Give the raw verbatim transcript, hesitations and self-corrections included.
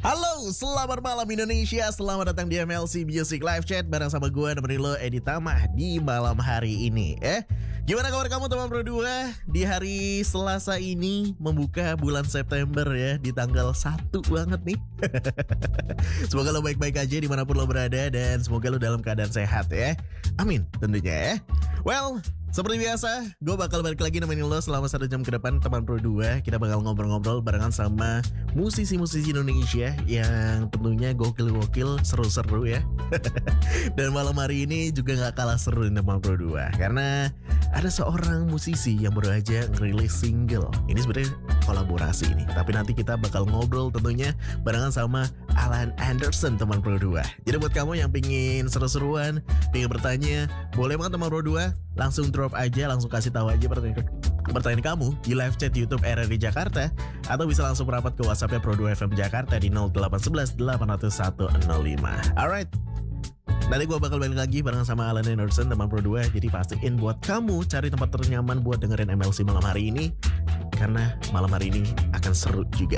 Halo, selamat malam Indonesia. Selamat datang di M L C Music Live Chat bareng sama gue nemenin lo Edi Tamah di malam hari ini. Eh, gimana kabar kamu teman Pro dua? Di hari Selasa ini membuka bulan September ya, di tanggal satu banget nih. Semoga lo baik-baik aja dimanapun lo berada dan semoga lo dalam keadaan sehat ya. Amin tentunya ya. Well, seperti biasa, gue bakal balik lagi nemenin lo selama satu jam ke depan teman Pro dua. Kita bakal ngobrol-ngobrol barengan sama musisi-musisi Indonesia yang tentunya gokil-gokil, seru-seru ya. Dan malam hari ini juga gak kalah seru nih teman Pro dua, karena ada seorang musisi yang baru aja ngerilis single. Ini sebenarnya kolaborasi ini, tapi nanti kita bakal ngobrol tentunya barengan sama Alan Anderson teman Pro dua. Jadi buat kamu yang pingin seru-seruan, pingin bertanya, boleh banget teman Pro dua langsung drop aja, langsung kasih tahu aja pertanyaan, pertanyaan kamu di live chat YouTube R R I Jakarta, atau bisa langsung merapat ke WhatsAppnya Pro dua F M Jakarta di nol delapan satu satu delapan nol satu nol lima. Alright, nanti gue bakal balik lagi bareng sama Alan Anderson teman Pro dua. Jadi pastiin buat kamu cari tempat ternyaman buat dengerin M L C malam hari ini, karena malam hari ini akan seru juga.